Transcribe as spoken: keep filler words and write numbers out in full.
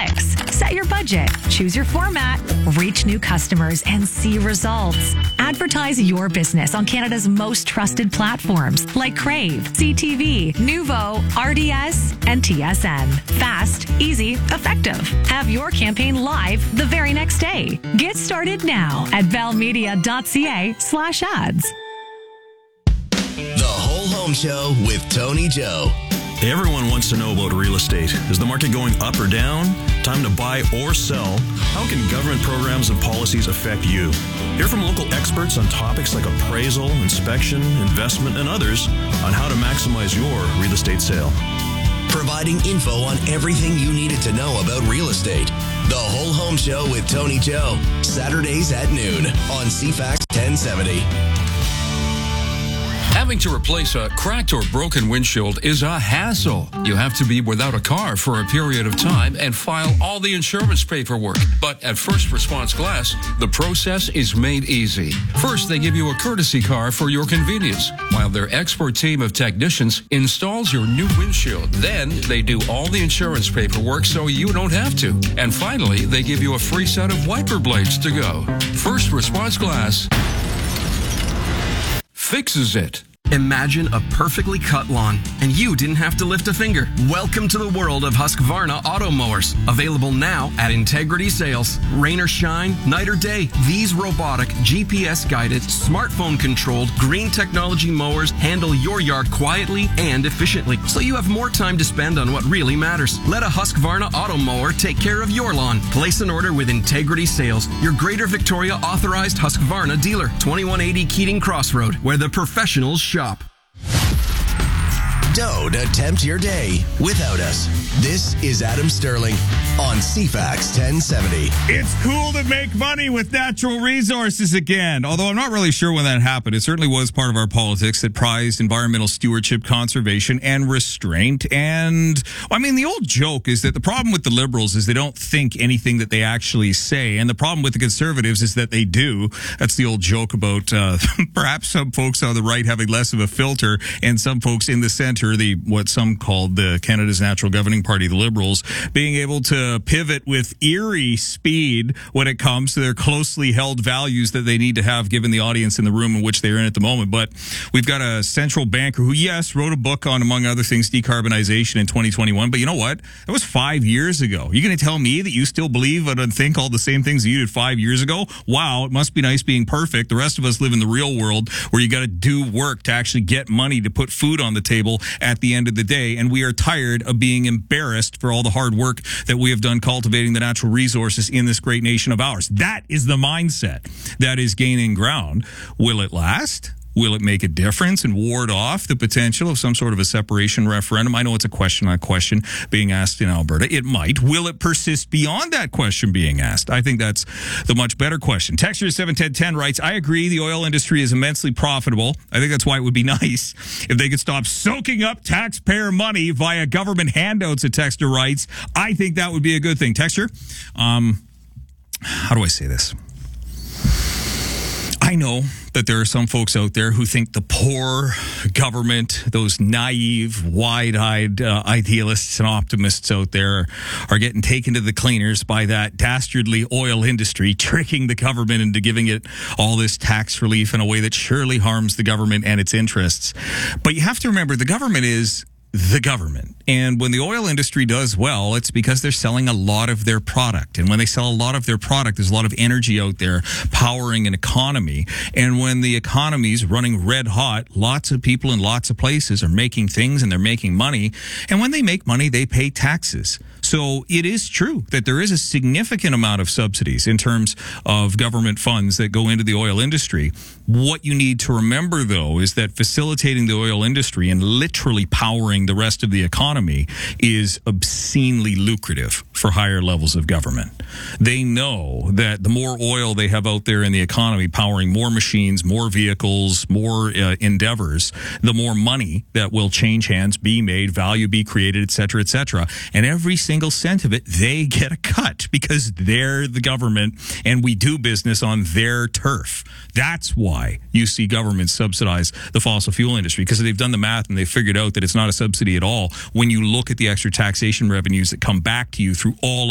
clicks. Set your budget, choose your format, reach new customers, and see results. Advertise your business on Canada's most trusted platforms like Crave, C T V, Nuvo, R D S, and T S N. Fast, easy, effective. Have your campaign live the very next day. Get started now at bellmedia.ca slash ads. The Whole Home Show with Tony Joe. Everyone wants to know about real estate. Is the market going up or down? Time to buy or sell? How can government programs and policies affect you? Hear from local experts on topics like appraisal, inspection, investment, and others on how to maximize your real estate sale. Providing info on everything you needed to know about real estate. The Whole Home Show with Tony Joe. Saturdays at noon on C FAX ten seventy. Having to replace a cracked or broken windshield is a hassle. You have to be without a car for a period of time and file all the insurance paperwork. But at First Response Glass, the process is made easy. First, they give you a courtesy car for your convenience, while their expert team of technicians installs your new windshield. Then, they do all the insurance paperwork so you don't have to. And finally, they give you a free set of wiper blades to go. First Response Glass fixes it. Imagine a perfectly cut lawn, and you didn't have to lift a finger. Welcome to the world of Husqvarna auto mowers. Available now at Integrity Sales. Rain or shine, night or day, these robotic, G P S-guided, smartphone-controlled, green technology mowers handle your yard quietly and efficiently, so you have more time to spend on what really matters. Let a Husqvarna auto mower take care of your lawn. Place an order with Integrity Sales, your Greater Victoria authorized Husqvarna dealer. twenty-one eighty Keating Crossroad, where the professionals shop. Don't attempt your day without us. This is Adam Sterling on C FAX ten seventy. It's cool to make money with natural resources again. Although I'm not really sure when that happened. It certainly was part of our politics that prized environmental stewardship, conservation, and restraint. And, I mean, the old joke is that the problem with the Liberals is they don't think anything that they actually say. And the problem with the Conservatives is that they do. That's the old joke about uh, perhaps some folks on the right having less of a filter and some folks in the center, the what some called the Canada's Natural Governing Party, the Liberals, being able to pivot with eerie speed when it comes to their closely held values that they need to have given the audience in the room in which they're in at the moment. But we've got a central banker who, yes, wrote a book on, among other things, decarbonization in twenty twenty-one. But you know what? That was five years ago. You're going to tell me that you still believe and think all the same things that you did five years ago? Wow, it must be nice being perfect. The rest of us live in the real world where you got to do work to actually get money to put food on the table at the end of the day, and we are tired of being embarrassed for all the hard work that we have done cultivating the natural resources in this great nation of ours. That is the mindset that is gaining ground. Will it last? Will it make a difference and ward off the potential of some sort of a separation referendum? I know it's a question on question being asked in Alberta. It might. Will it persist beyond that question being asked? I think that's the much better question. Texture seven ten ten writes, I agree the oil industry is immensely profitable. I think that's why it would be nice if they could stop soaking up taxpayer money via government handouts, a texter writes. I think that would be a good thing. Texture, um, how do I say this? I know that there are some folks out there who think the poor government, those naive, wide-eyed uh, idealists and optimists out there are getting taken to the cleaners by that dastardly oil industry, tricking the government into giving it all this tax relief in a way that surely harms the government and its interests. But you have to remember, the government is the government. And when the oil industry does well, it's because they're selling a lot of their product. And when they sell a lot of their product, there's a lot of energy out there powering an economy. And when the economy's running red hot, lots of people in lots of places are making things and they're making money. And when they make money, they pay taxes. So it is true that there is a significant amount of subsidies in terms of government funds that go into the oil industry. What you need to remember, though, is that facilitating the oil industry and literally powering the rest of the economy is obscenely lucrative for higher levels of government. They know that the more oil they have out there in the economy, powering more machines, more vehicles, more uh, endeavors, the more money that will change hands, be made, value be created, et cetera, et cetera. And every single cent of it, they get a cut because they're the government and we do business on their turf. That's why you see governments subsidize the fossil fuel industry, because they've done the math and they've figured out that it's not a subsidy at all when you look at the extra taxation revenues that come back to you through all